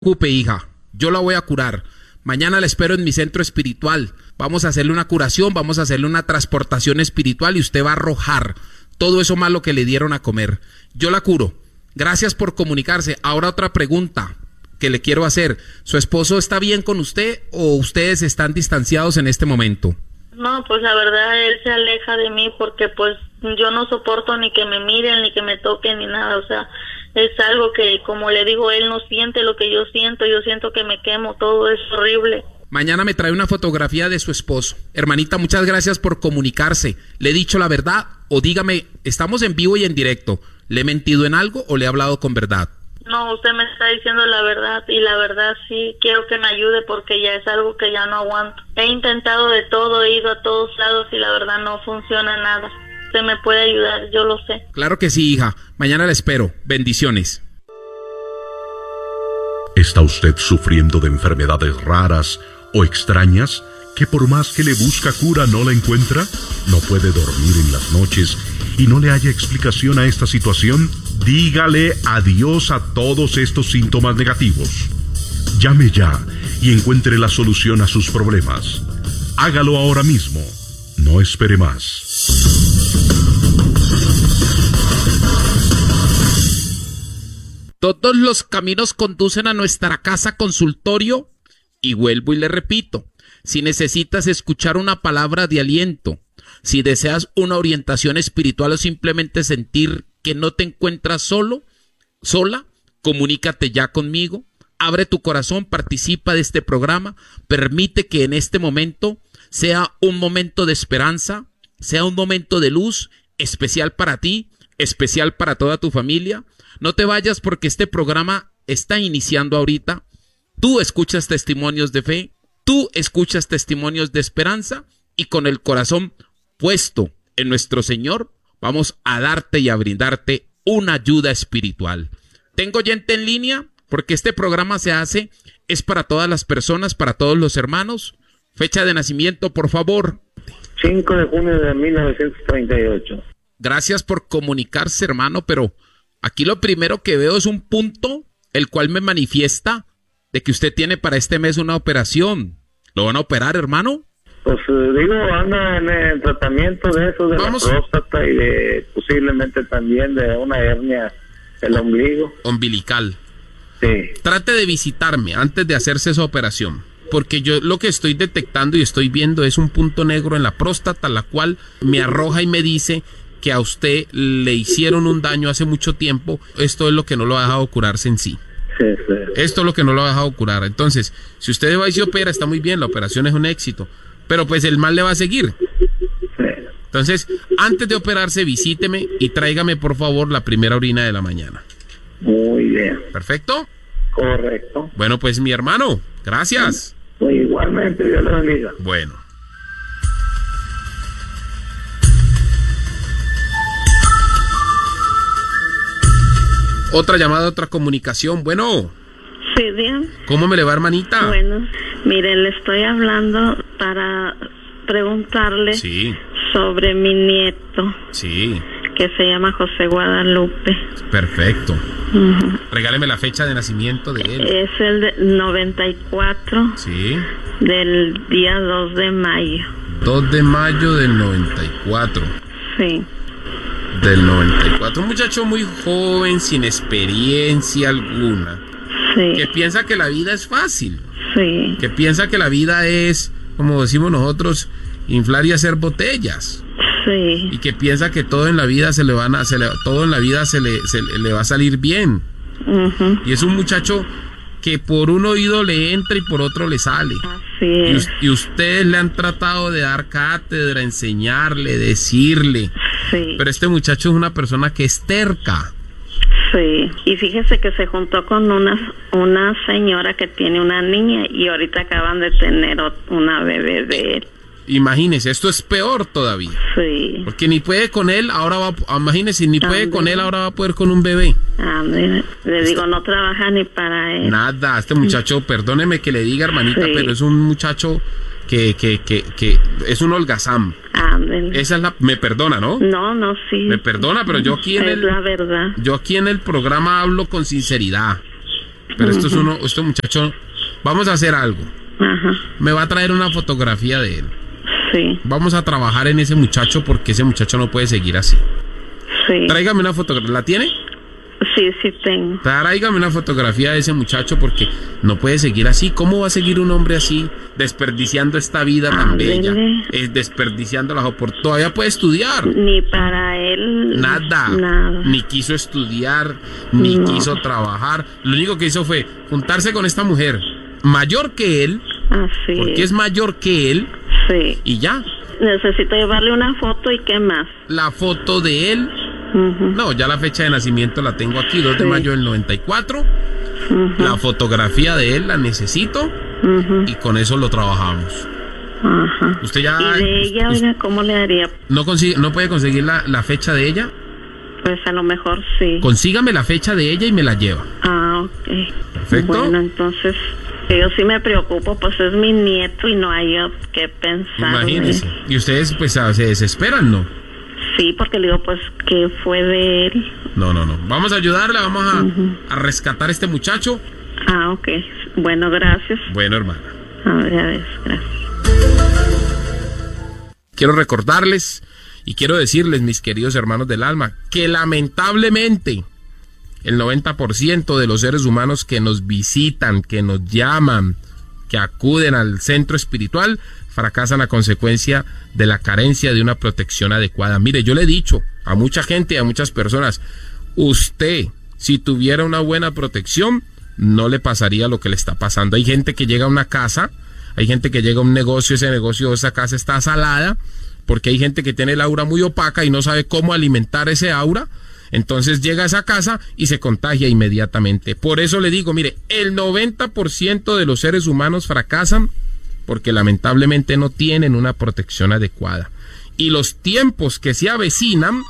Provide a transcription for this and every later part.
preocupe, hija, yo la voy a curar. Mañana la espero en mi centro espiritual. Vamos a hacerle una curación, vamos a hacerle una transportación espiritual y usted va a arrojar todo eso malo que le dieron a comer. Yo la curo. Gracias por comunicarse. Ahora otra pregunta que le quiero hacer. ¿Su esposo está bien con usted o ustedes están distanciados en este momento? No, pues la verdad él se aleja de mí porque pues yo no soporto ni que me miren, ni que me toquen, ni nada. O sea, es algo que, como le digo, él no siente lo que yo siento que me quemo, todo es horrible. Mañana me trae una fotografía de su esposo. Hermanita, muchas gracias por comunicarse. ¿Le he dicho la verdad? O dígame, estamos en vivo y en directo. ¿Le he mentido en algo o le he hablado con verdad? No, usted me está diciendo la verdad y la verdad sí quiero que me ayude porque ya es algo que ya no aguanto. He intentado de todo, he ido a todos lados y la verdad no funciona nada. Usted me puede ayudar, yo lo sé. Claro que sí, hija. Mañana la espero. Bendiciones. ¿Está usted sufriendo de enfermedades raras o extrañas que por más que le busca cura no la encuentra? ¿No puede dormir en las noches y no le haya explicación a esta situación? Dígale adiós a todos estos síntomas negativos. Llame ya y encuentre la solución a sus problemas. Hágalo ahora mismo. No espere más. Todos los caminos conducen a nuestra casa consultorio y vuelvo y le repito, si necesitas escuchar una palabra de aliento, si deseas una orientación espiritual o simplemente sentir que no te encuentras sola, comunícate ya conmigo, abre tu corazón, participa de este programa, permite que en este momento sea un momento de esperanza, sea un momento de luz, especial para ti, especial para toda tu familia. No te vayas porque este programa está iniciando ahorita. Tú escuchas testimonios de fe, tú escuchas testimonios de esperanza y con el corazón puesto en nuestro Señor, vamos a darte y a brindarte una ayuda espiritual. Tengo gente en línea porque este programa se hace, es para todas las personas, para todos los hermanos. Fecha de nacimiento, por favor. 5 de junio de 1938. Gracias por comunicarse, hermano, pero aquí lo primero que veo es un punto, el cual me manifiesta de que usted tiene para este mes una operación. ¿Lo van a operar, hermano? Pues digo, anda en el tratamiento de eso, de la próstata y de posiblemente también de una hernia del ombligo. Umbilical. Sí. Trate de visitarme antes de hacerse esa operación, porque yo lo que estoy detectando y estoy viendo es un punto negro en la próstata, la cual me arroja y me dice que a usted le hicieron un daño hace mucho tiempo. Esto es lo que no lo ha dejado curarse en sí. Sí. Esto es lo que no lo ha dejado curar. Entonces, si usted va y se opera, está muy bien, la operación es un éxito, pero pues el mal le va a seguir. Sí. Entonces, antes de operarse, visíteme y tráigame, por favor, la primera orina de la mañana. Muy bien. ¿Perfecto? Correcto. Bueno, pues mi hermano, gracias. Pues igualmente, Dios le bendiga. Bueno. Otra llamada, otra comunicación. Bueno. Sí, bien. ¿Cómo me le va, hermanita? Bueno, mire, le estoy hablando para preguntarle sobre mi nieto. Sí. Que se llama José Guadalupe. Perfecto. Regáleme la fecha de nacimiento de él. Es el de 94. Sí. Del día 2 de mayo. 2 de mayo del 94. Sí. Del 94. Un muchacho muy joven, sin experiencia alguna. Sí. Que piensa que la vida es fácil. Sí. Que piensa que la vida es, como decimos nosotros, inflar y hacer botellas. Sí. Y que piensa que todo en la vida todo en la vida se le va a salir bien. Y es un muchacho que por un oído le entra y por otro le sale. Así es. Y ustedes le han tratado de dar cátedra, enseñarle, decirle. Sí. Pero este muchacho es una persona que es terca. Sí. Y fíjese que se juntó con una señora que tiene una niña y ahorita acaban de tener una bebé de él. Imagínese, esto es peor todavía. Sí. Porque ni puede con él, ahora imagínese, ni puede con él, ahora va a poder con un bebé. Le digo, no trabaja ni para él. Nada, este muchacho, perdóneme que le diga, hermanita, pero es un muchacho que es un holgazán. Esa es me perdona, ¿no? No, sí. Me perdona, pero yo aquí es la verdad. Yo aquí en el programa hablo con sinceridad. Pero este muchacho, vamos a hacer algo. Ajá. Me va a traer una fotografía de él. Sí. Vamos a trabajar en ese muchacho porque ese muchacho no puede seguir así. Sí. Tráigame una fotografía. ¿La tiene? Sí, sí tengo. Tráigame una fotografía de ese muchacho porque no puede seguir así. ¿Cómo va a seguir un hombre así desperdiciando esta vida tan bella? Desperdiciando las oportunidades. Todavía puede estudiar. Ni para él. Nada. Ni quiso estudiar, ni quiso trabajar. Lo único que hizo fue juntarse con esta mujer mayor que él. Así porque es mayor que él. Sí. Y ya. Necesito llevarle una foto y qué más. La foto de él. No, ya la fecha de nacimiento la tengo aquí, 2 de mayo del 94. La fotografía de él la necesito y con eso lo trabajamos. Ajá. Usted ya... ¿Y de ella, oiga, cómo le haría? ¿No puede conseguir la fecha de ella? Pues a lo mejor sí. Consígame la fecha de ella y me la lleva. Ah, ok. Perfecto. Bueno, entonces... Yo sí me preocupo, pues es mi nieto y no hay que pensar. Imagínese. Y ustedes pues se desesperan, ¿no? Sí, porque le digo, pues, que fue de él. No. Vamos a ayudarle, vamos a rescatar a este muchacho. Ah, ok. Bueno, gracias. Bueno, hermana. A ver, gracias. Quiero recordarles y quiero decirles, mis queridos hermanos del alma, que lamentablemente el 90% de los seres humanos que nos visitan, que nos llaman, que acuden al centro espiritual, fracasan a consecuencia de la carencia de una protección adecuada. Mire, yo le he dicho a mucha gente y a muchas personas, usted, si tuviera una buena protección, no le pasaría lo que le está pasando. Hay gente que llega a una casa, hay gente que llega a un negocio, ese negocio, esa casa está salada, porque hay gente que tiene el aura muy opaca y no sabe cómo alimentar ese aura. Entonces llega a esa casa y se contagia inmediatamente. Por eso le digo, mire, el 90% de los seres humanos fracasan porque lamentablemente no tienen una protección adecuada. Y los tiempos que se avecinan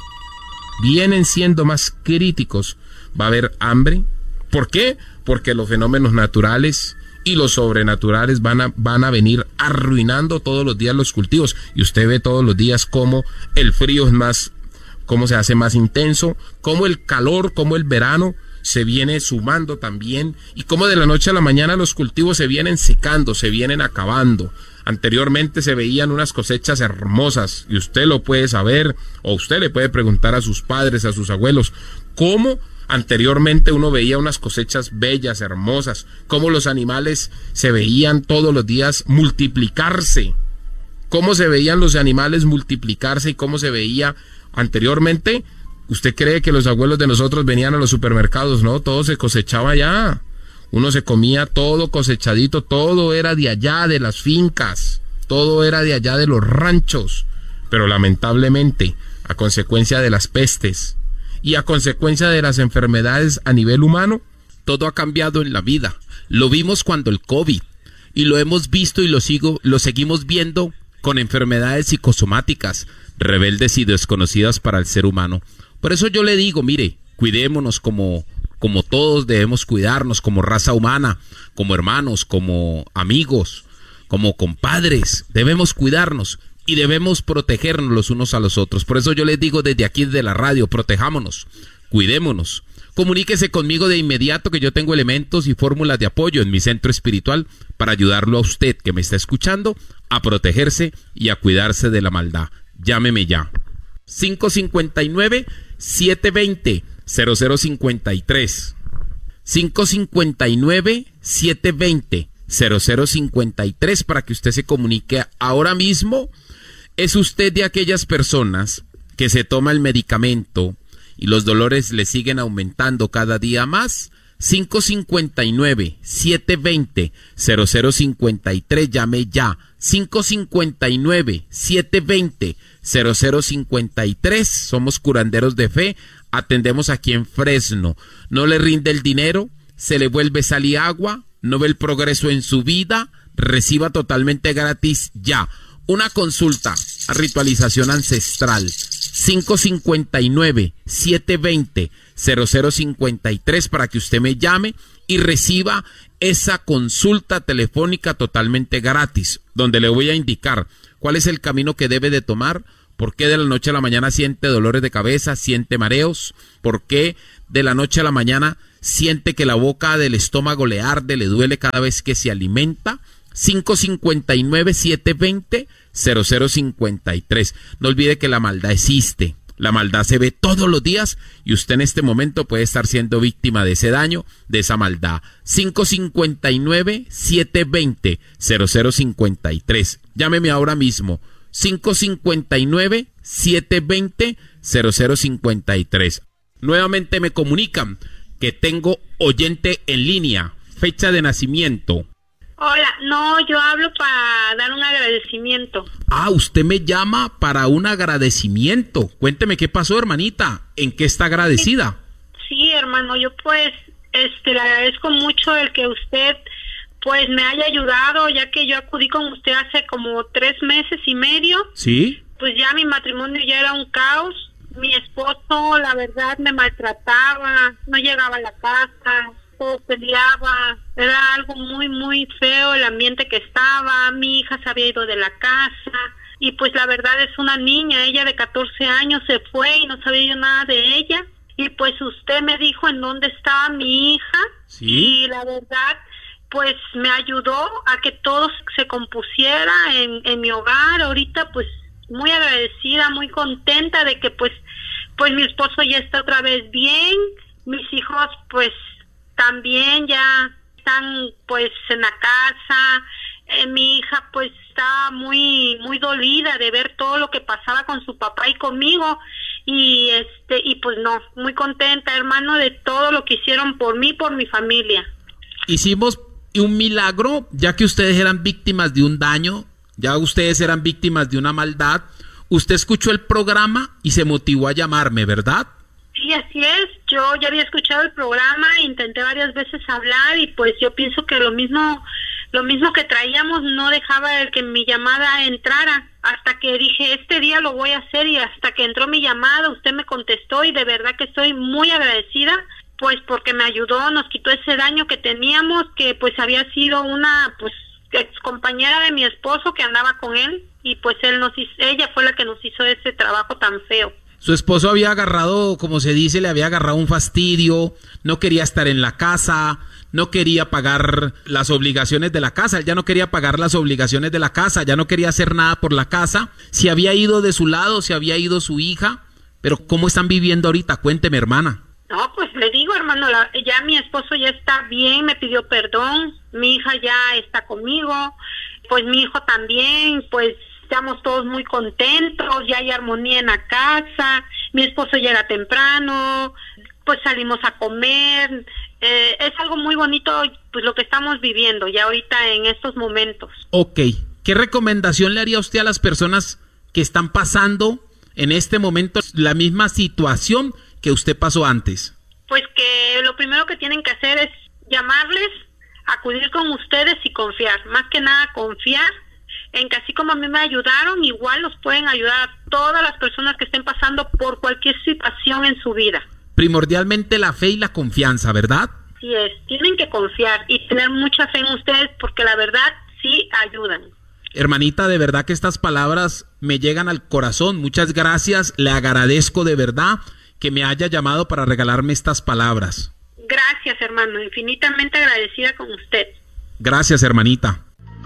vienen siendo más críticos. Va a haber hambre. ¿Por qué? Porque los fenómenos naturales y los sobrenaturales van a venir arruinando todos los días los cultivos. Y usted ve todos los días cómo el frío es más... cómo se hace más intenso, cómo el calor, cómo el verano se viene sumando también, y cómo de la noche a la mañana los cultivos se vienen secando, se vienen acabando. Anteriormente se veían unas cosechas hermosas, y usted lo puede saber, o usted le puede preguntar a sus padres, a sus abuelos, cómo anteriormente uno veía unas cosechas bellas, hermosas, cómo los animales se veían todos los días multiplicarse, cómo se veían los animales multiplicarse y cómo se veía anteriormente. ¿Usted cree que los abuelos de nosotros venían a los supermercados? No, todo se cosechaba allá. Uno se comía todo cosechadito, todo era de allá, de las fincas, todo era de allá, de los ranchos. Pero lamentablemente, a consecuencia de las pestes y a consecuencia de las enfermedades a nivel humano, todo ha cambiado en la vida. Lo vimos cuando el COVID, y lo hemos visto y lo seguimos viendo con enfermedades psicosomáticas, rebeldes y desconocidas para el ser humano. Por eso yo le digo, mire, cuidémonos como todos debemos cuidarnos, como raza humana, como hermanos, como amigos, como compadres. Debemos cuidarnos y debemos protegernos los unos a los otros. Por eso yo les digo desde aquí, desde la radio, protejámonos, cuidémonos. Comuníquese conmigo de inmediato, que yo tengo elementos y fórmulas de apoyo en mi centro espiritual para ayudarlo a usted que me está escuchando a protegerse y a cuidarse de la maldad. Llámeme ya. 559-720-0053. 559-720-0053 para que usted se comunique ahora mismo. ¿Es usted de aquellas personas que se toma el medicamento y los dolores le siguen aumentando cada día más? 559-720-0053, llame ya. 559-720-0053, somos curanderos de fe, atendemos aquí en Fresno. ¿No le rinde el dinero? ¿Se le vuelve sal y agua? ¿No ve el progreso en su vida? Reciba totalmente gratis ya una consulta a ritualización ancestral. 559-720-0053 para que usted me llame y reciba esa consulta telefónica totalmente gratis, donde le voy a indicar cuál es el camino que debe de tomar, ¿Por qué de la noche a la mañana siente dolores de cabeza, siente mareos? ¿Por qué de la noche a la mañana siente que la boca del estómago le arde, le duele cada vez que se alimenta? 559-720-0053. No olvide que la maldad existe. La maldad se ve todos los días y usted en este momento puede estar siendo víctima de ese daño, de esa maldad. 559-720-0053. Llámeme ahora mismo. 559-720-0053. Nuevamente me comunican que tengo oyente en línea. Fecha de nacimiento. Hola, no, yo hablo para dar un agradecimiento. Ah, usted me llama para un agradecimiento. Cuénteme qué pasó, hermanita. ¿En qué está agradecida? Sí, hermano, yo pues le agradezco mucho el que usted pues me haya ayudado, ya que yo acudí con usted hace como 3 meses y medio. ¿Sí? Pues ya mi matrimonio ya era un caos. Mi esposo, la verdad, me maltrataba, no llegaba a la casa, todo peleaba, era algo muy, muy feo el ambiente que estaba. Mi hija se había ido de la casa y pues la verdad es una niña, ella de 14 años se fue y no sabía yo nada de ella. Y pues usted me dijo en dónde estaba mi hija. ¿Sí? Y la verdad pues me ayudó a que todo se compusiera en mi hogar. Ahorita pues muy agradecida, muy contenta de que pues mi esposo ya está otra vez bien, mis hijos pues también ya están pues en la casa. Mi hija pues estaba muy muy dolida de ver todo lo que pasaba con su papá y conmigo y pues no, muy contenta, hermano, de todo lo que hicieron por mí, por mi familia. Hicimos un milagro, ya que ustedes eran víctimas de un daño, ya ustedes eran víctimas de una maldad. Usted escuchó el programa y se motivó a llamarme, ¿verdad? Sí, así es. Yo ya había escuchado el programa, intenté varias veces hablar y pues yo pienso que lo mismo que traíamos no dejaba el que mi llamada entrara, hasta que dije, este día lo voy a hacer, y hasta que entró mi llamada, usted me contestó y de verdad que estoy muy agradecida, pues porque me ayudó, nos quitó ese daño que teníamos, que pues había sido una pues ex compañera de mi esposo que andaba con él, y pues ella fue la que nos hizo ese trabajo tan feo. Su esposo había agarrado, como se dice, le había agarrado un fastidio, no quería estar en la casa, no quería pagar las obligaciones de la casa, él ya no quería pagar las obligaciones de la casa, ya no quería hacer nada por la casa, se había ido de su lado, se había ido su hija, pero ¿cómo están viviendo ahorita? Cuénteme, hermana. No, pues le digo, hermano, ya mi esposo ya está bien, me pidió perdón, mi hija ya está conmigo, pues mi hijo también, pues estamos todos muy contentos, ya hay armonía en la casa, mi esposo llega temprano, pues salimos a comer, es algo muy bonito pues lo que estamos viviendo ya ahorita en estos momentos. Ok, ¿qué recomendación le haría usted a las personas que están pasando en este momento la misma situación que usted pasó antes? Pues que lo primero que tienen que hacer es llamarles, acudir con ustedes y confiar, más que nada confiar en que así como a mí me ayudaron, igual los pueden ayudar a todas las personas que estén pasando por cualquier situación en su vida. Primordialmente la fe y la confianza, ¿verdad? Sí es, tienen que confiar y tener mucha fe en ustedes porque la verdad sí ayudan. Hermanita, de verdad que estas palabras me llegan al corazón. Muchas gracias, le agradezco de verdad que me haya llamado para regalarme estas palabras. Gracias, hermano, infinitamente agradecida con usted. Gracias, hermanita.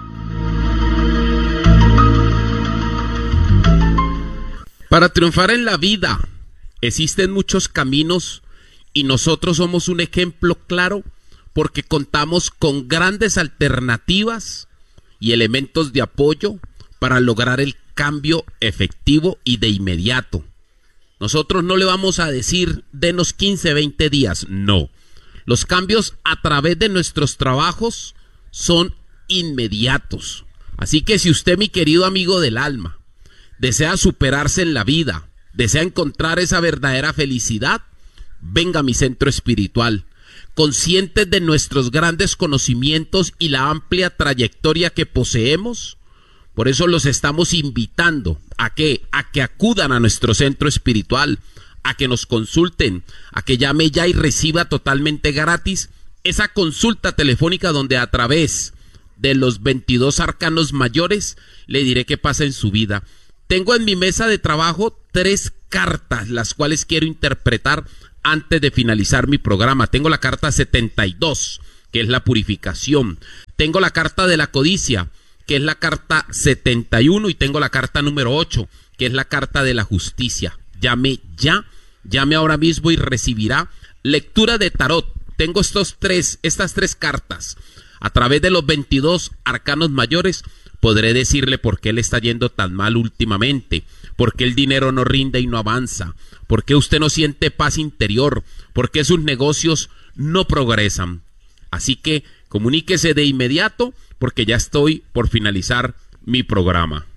Para triunfar en la vida existen muchos caminos y nosotros somos un ejemplo claro porque contamos con grandes alternativas y elementos de apoyo para lograr el cambio efectivo y de inmediato. Nosotros no le vamos a decir denos 15, 20 días, no. Los cambios a través de nuestros trabajos son inmediatos. Así que si usted, mi querido amigo del alma, desea superarse en la vida, desea encontrar esa verdadera felicidad, venga a mi centro espiritual. Conscientes de nuestros grandes conocimientos y la amplia trayectoria que poseemos, por eso los estamos invitando a que acudan a nuestro centro espiritual, a que nos consulten, a que llame ya y reciba totalmente gratis esa consulta telefónica donde a través de los 22 arcanos mayores le diré qué pasa en su vida. Tengo en mi mesa de trabajo 3 cartas, las cuales quiero interpretar antes de finalizar mi programa. Tengo la carta 72, que es la purificación. Tengo la carta de la codicia, que es la carta 71, y tengo la carta número 8, que es la carta de la justicia. Llame ahora mismo y recibirá lectura de tarot. Tengo estas tres cartas. A través de los 22 arcanos mayores podré decirle por qué le está yendo tan mal últimamente, por qué el dinero no rinde y no avanza, por qué usted no siente paz interior, por qué sus negocios no progresan. Así que comuníquese de inmediato porque ya estoy por finalizar mi programa.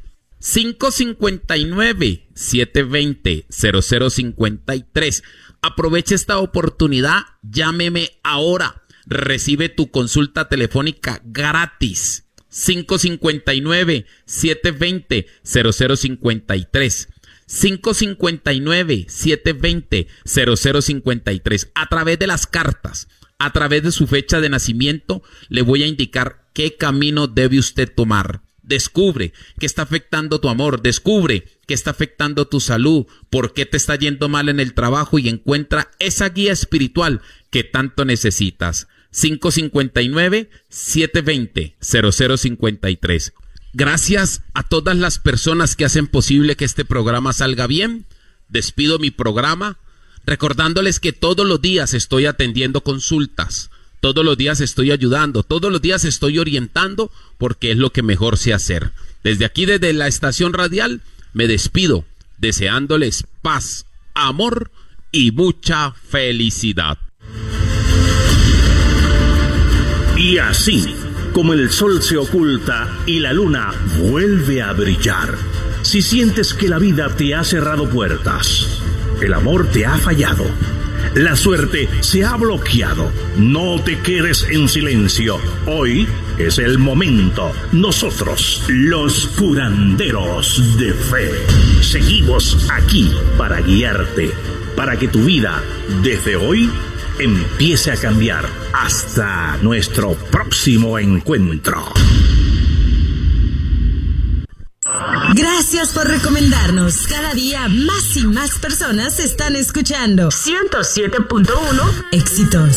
559-720-0053. Aproveche esta oportunidad, llámeme ahora. Recibe tu consulta telefónica gratis. 559-720-0053. 559-720-0053. A través de las cartas, a través de su fecha de nacimiento, le voy a indicar qué camino debe usted tomar. Descubre qué está afectando tu amor, descubre qué está afectando tu salud, por qué te está yendo mal en el trabajo y encuentra esa guía espiritual que tanto necesitas. 559-720-0053. Gracias a todas las personas que hacen posible que este programa salga bien. Despido mi programa recordándoles que todos los días estoy atendiendo consultas. Todos los días estoy ayudando, todos los días estoy orientando porque es lo que mejor sé hacer. Desde aquí, desde la estación radial, me despido deseándoles paz, amor y mucha felicidad. Y así, como el sol se oculta y la luna vuelve a brillar, si sientes que la vida te ha cerrado puertas, el amor te ha fallado, la suerte se ha bloqueado, no te quedes en silencio. Hoy es el momento. Nosotros, los curanderos de fe, seguimos aquí para guiarte, para que tu vida, desde hoy, empiece a cambiar. Hasta nuestro próximo encuentro. Gracias por recomendarnos. Cada día más y más personas están escuchando 107.1 Éxitos.